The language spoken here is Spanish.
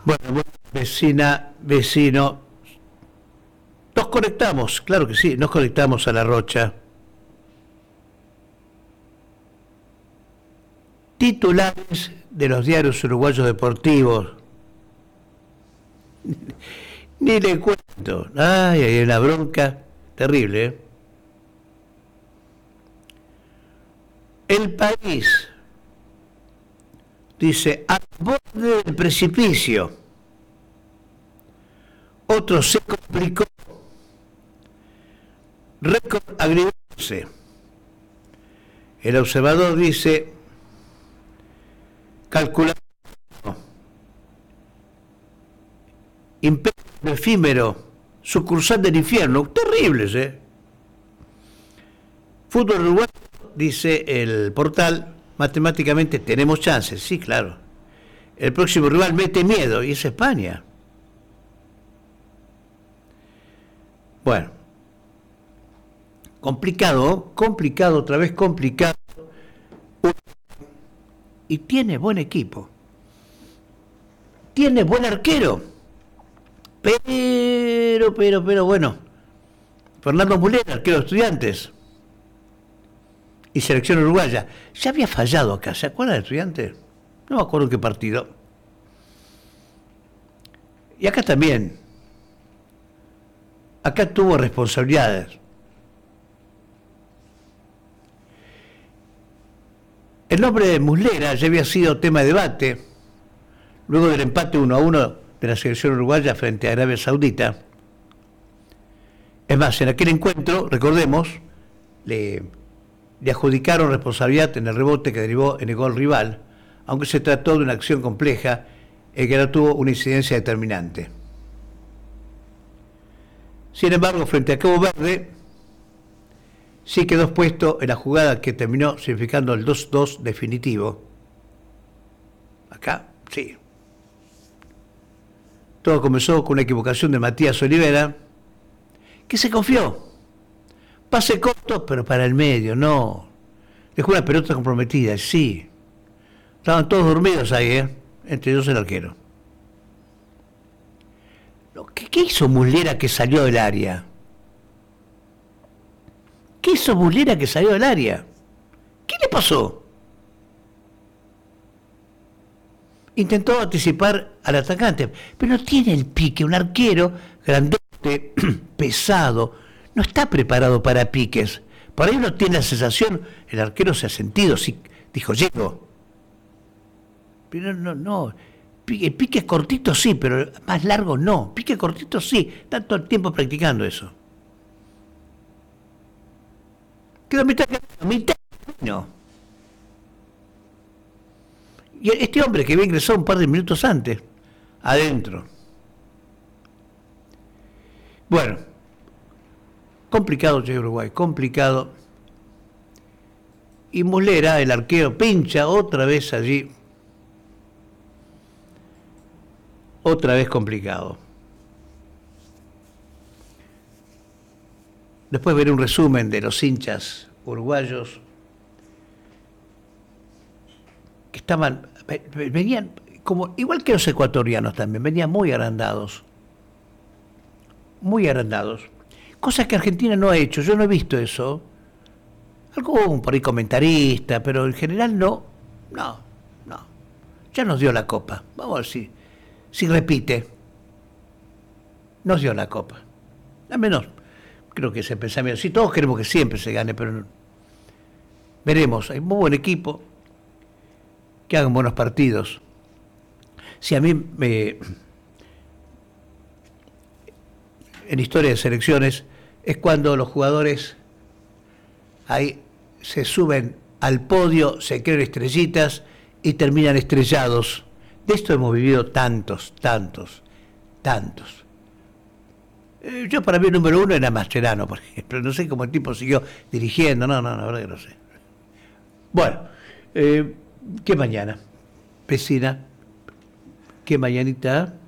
Bueno, vecina, vecino, nos conectamos, claro que sí, nos conectamos a la Rocha. Titulares de los diarios uruguayos deportivos. Ni le cuento. Ay, hay una bronca terrible, ¿eh? El país dice, al borde del precipicio. Otro se complicó. Récord agridulce. El observador dice, calculado, imperio efímero, sucursal del infierno. Terribles, ¿eh? Fútbol uruguayo, dice el portal, matemáticamente tenemos chances. Sí, claro. El próximo rival mete miedo y es España. Bueno, complicado, complicado, otra vez complicado. Y tiene buen equipo. Tiene buen arquero. Pero, bueno. Fernando Mulera, arquero de Estudiantes. Y selección uruguaya. Ya había fallado acá, ¿se acuerdan de Estudiantes? No me acuerdo en qué partido. Y acá también. Acá tuvo responsabilidades. El nombre de Muslera ya había sido tema de debate luego del empate 1-1 de la selección uruguaya frente a Arabia Saudita. Es más, en aquel encuentro, recordemos, le adjudicaron responsabilidad en el rebote que derivó en el gol rival, aunque se trató de una acción compleja que no tuvo una incidencia determinante. Sin embargo, frente a Cabo Verde, sí quedó expuesto en la jugada que terminó significando el 2-2 definitivo. Acá, sí. Todo comenzó con una equivocación de Matías Olivera, que se confió. Pase corto, pero para el medio, no. Dejó una pelota comprometida, sí. Estaban todos dormidos ahí, entre ellos el arquero. ¿Qué hizo Muslera que salió del área? ¿Qué hizo Muslera que salió del área? ¿Qué le pasó? Intentó anticipar al atacante, pero no tiene el pique. Un arquero grandote, pesado, no está preparado para piques. Por ahí uno tiene la sensación, el arquero se ha sentido, sí, dijo, llego. Pero no. El pique es cortito, sí, pero más largo no. Pique cortito, sí. Está todo el tiempo practicando eso. Quedó mitad. No. Y este hombre que había ingresado un par de minutos antes, adentro. Bueno, complicado llega Uruguay, complicado. Y Muslera, el arquero, pincha otra vez allí. Otra vez complicado. Después veré un resumen de los hinchas uruguayos que venían como igual que los ecuatorianos también, venían muy agrandados. Muy agrandados. Cosas que Argentina no ha hecho, yo no he visto eso. Algún por ahí comentarista, pero en general no. Ya nos dio la copa. Vamos a ver si repite. Nos dio la copa. Al menos creo que ese pensamiento. Sí, todos queremos que siempre se gane, pero no. Veremos. Hay muy buen equipo. Que hagan buenos partidos. Si a mí en historia de selecciones es cuando los jugadores ahí se suben al podio, se creen estrellitas y terminan estrellados. De esto hemos vivido tantos. Yo para mí el número uno era Mascherano, por ejemplo. No sé cómo el tipo siguió dirigiendo. No, la verdad que no sé. Bueno, ¿qué mañana? Vecina, ¿qué mañanita?